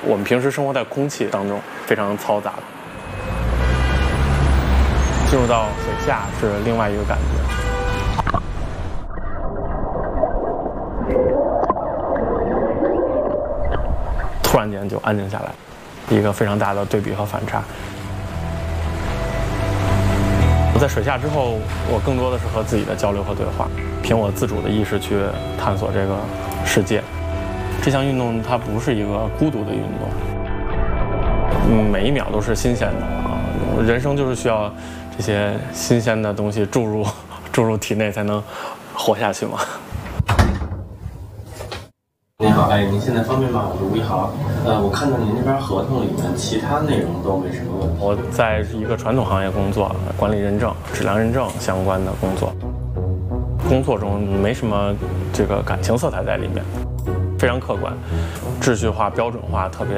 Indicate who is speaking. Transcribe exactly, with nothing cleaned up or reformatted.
Speaker 1: 我们平时生活在空气当中，非常嘈杂。进入到水下是另外一个感觉。突然间就安静下来，一个非常大的对比和反差。我在水下之后，我更多的是和自己的交流和对话，凭我自主的意识去探索这个世界。这项运动它不是一个孤独的运动，嗯，每一秒都是新鲜的啊！人生就是需要这些新鲜的东西注入注入体内，才能活下去嘛。
Speaker 2: 您好，哎，您现在方便吗？我是吴一豪。呃，我看到您那边合同里面其他内容都没什么问题。
Speaker 1: 我在一个传统行业工作，管理认证、质量认证相关的工作，工作中没什么这个感情色彩在里面，非常客观、秩序化、标准化，特别